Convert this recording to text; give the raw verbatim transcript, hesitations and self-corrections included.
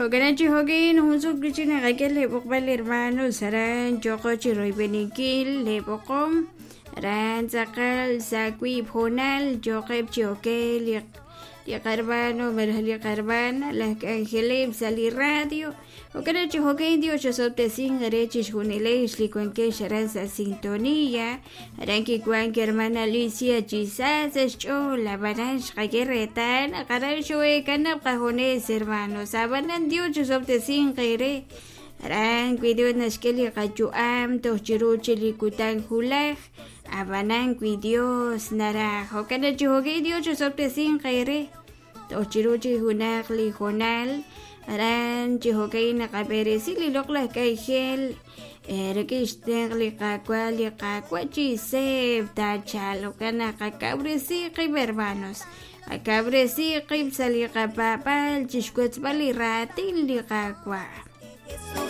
Hoganachi Hogin, Hunsu Christina Raquel, Lebokbal hermano, Saran, Jokochi Roibenikil, Lebocom, Ran Zakal, Zakwi, Ponal, Jokeb Chiokel, Yakarbano, Merhalia Carbana, La Angelem, Sali Radio, Hoganachi Hogin, Dios Soptesin, Rechis Hunilesh, Liquenke, Sharanza Sintonía, Aranki Kwan, hermana Alicia, Chisas, Cho, La Banach, Raguerretan, Carashoe, Canap Cajones, hermanos, Sabanan, Dios Soptesin, Gere, Aran, Quidio Nashkeli, Cachuam, Tochiruchi, Likutan, Hulaj, Abanan, Quidios, Nara, Hoganachi Hogin, Dios Soptesin, Gere, Tochiruchi, Hunak, Lijonal, Aran Chihokain nakaperesi lilok la kay hel erikisteng likakwa likakwa chiseb tachalo kana kakabresi kay berbanos akabresi kay salikapapal chiskwets baliratin likakwa